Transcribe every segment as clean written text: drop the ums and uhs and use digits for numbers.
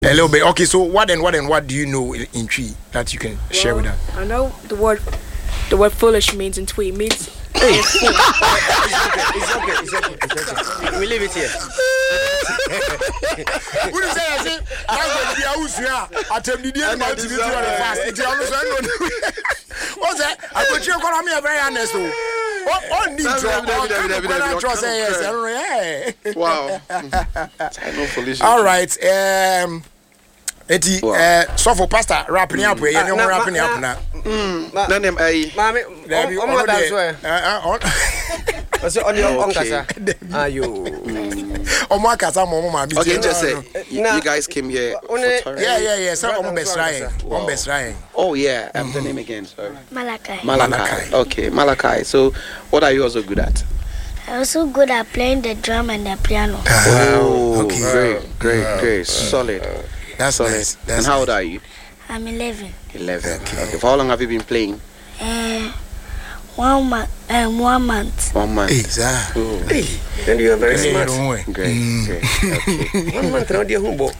A little bit. Okay, so what do you know in Twi that you can share with us? I know the word foolish means in Twi. It means It's okay. We leave it here. What is that? I say, I'm going to be a house here. I tell you, I'm going to be fast. What's that? I put you on me very honest. Wow. All right. So for pastor wrapping up where you wrapping up now. Mommy, okay, just say you guys came here. Yeah. So I'm best trying. Oh yeah, the name again. Sorry. Malachi. Okay, Malachi. So, what are you also good at? I'm also good at playing the drum and the piano. Wow. Okay. Great. Solid. That's solid. Nice. And how old are you? I'm 11. 11. Okay. For how long have you been playing? 1 month. 1 month. 1 month. Exactly. Hey, then you are very smart. Great. Okay. 1 month now, dear humble.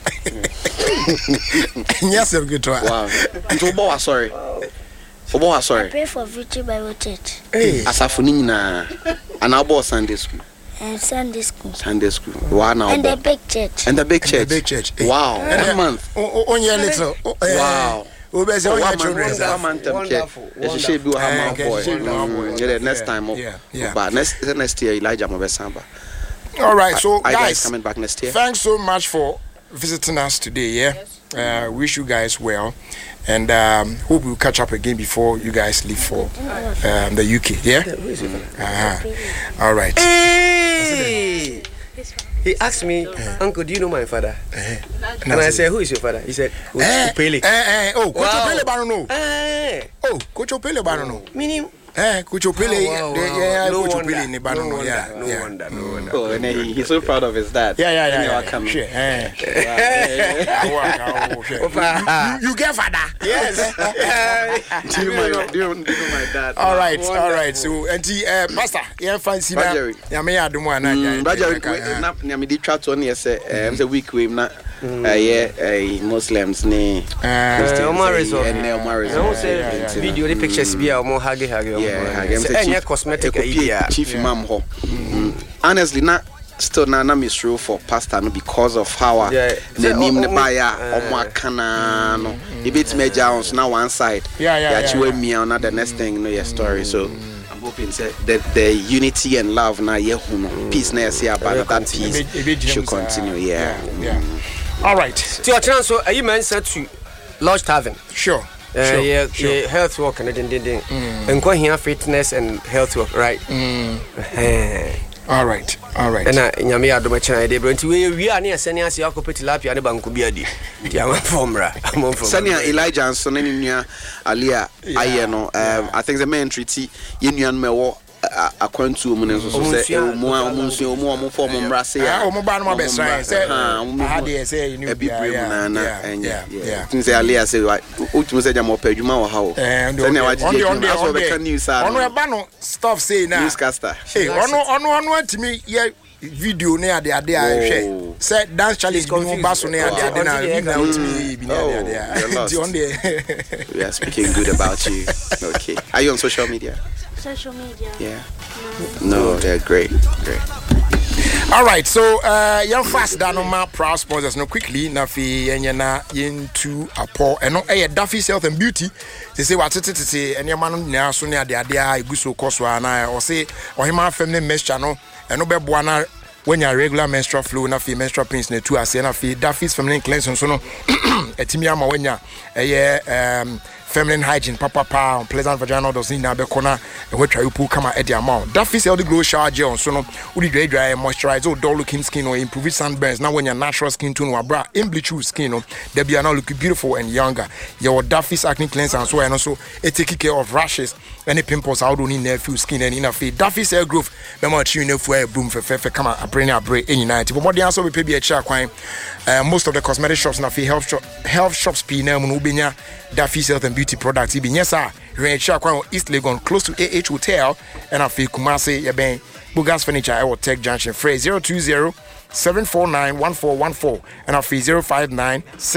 Yes, I'm good. Wow. Obo, sorry. I pray for Victory Bible Church. Hey. Asafuni na. And Abo Sunday school. And Sunday school. Wow, now. And the big church. And the big church. Wow. 1 month. Only a little. Wow. Wonderful. Next time, but next year Elijah Mobesamba. All right, so guys coming back next year. Thanks so much for visiting us today. Yeah, wish you guys well, and hope we'll catch up again before you guys leave for the UK. Yeah. All right. Hey! He asked me, Uncle, do you know my father? And I said, who is your father? He said, Coach Pele. Oh, Coach Pele Barono. Oh, Coach Pele Barono. Meaning? Coach Pele. No Coach wonder. Pele in the Barono. No wonder. Oh, and he's so proud of his dad. Yeah. You get father. Yes. Do you know my dad? All right. So, Pastor, you fancy now? Yeah, me adu mo ana. Bajari, na me di chat on here say, say week we na Muslims ni Omarizo. Video the pictures be omo hage. Yeah, cosmetic chief imam ho. Honestly, still na misrule for pastor no because of how the name ne baya omo akana no e bit meja on na one side chiwe me on the next thing no your story. So I'm hoping that the unity and love na yehu peace na see about that peace should continue. Yeah. All right, to your chance, so are you mentioned to Lodge Tavern? Sure. Health work and and go here fitness and health work, right? All right. And nyame adom chana dey brent we are near senior se akopet tilapia ne banku biadi dia amfomra senior Elijah and son nua Alia aye no I think the main treaty yenuan mewo akwantu mu ne so say omo form mrase ya omo ba no ma be sran say ha dey say you know yeah things Alia say ultimo say jam opadwuma wo ha o senior waji aso be kan news ono e ba no stuff say na newscaster ono atimi ye video ne ade I hwe say dance challenge bi mo ba so ne ade na ultimi bi ne ade we are speaking good about you. Okay, are you on social media? Yeah. No, they're great. All right, so young fast Danoma proud sponsors no quickly na fi enyana into apo eno Duffy Health and Beauty. They say what tete enyama no na so ne ade a eguso koso ana o say ohima feminine mixture no eno be boa na when your regular menstrual flow na fi menstrual pains na tu ase na fi Duffy's feminine cleansing so no etimi ama wenya feminine hygiene papa pleasant vaginal dosing na be kona e we try pu kama e di amount Duffy's Healthy Glow Shower Gel so no udi dry moisturize o dull looking skin or improve sunburns na when your natural skin tone wa bra in bleach skin no they be now look beautiful and younger your Duffy's acne cleanser and so and also it take care of rashes any pimples how do need few skin and in a fit Duffy's hair growth be ma chi you for boom fe kama abre any night but more also we pay be a cha kwan most of the cosmetic shops na fi health shops pe na mu no benya Duffy's Health and Beauty products ibi nyesa Rancha Kwan East Legon close to AH Hotel and afi Kumasi yeben Bugas Furniture I will Tech Junction Frey 020 749 1414 and afi 059